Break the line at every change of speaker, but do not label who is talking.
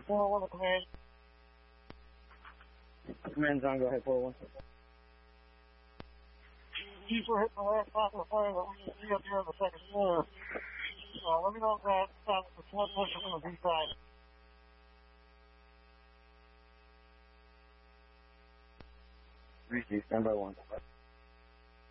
401 to command.
Command's on, go ahead, 401.
Chief, we're hitting the last top of the fire that we can see up here on the second floor. Let me know if that stops the flood pushing on the B side.
Receive, stand by 1.